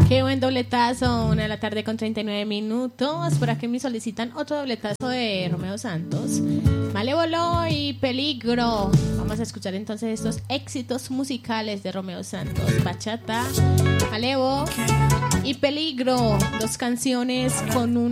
Qué buen dobletazo, 1 de la tarde con 39 minutos. Por aquí me solicitan otro dobletazo de Romeo Santos, Malévolo y Peligro. Vamos a escuchar entonces estos éxitos musicales de Romeo Santos: Bachata, Malevo y Peligro. Dos canciones con un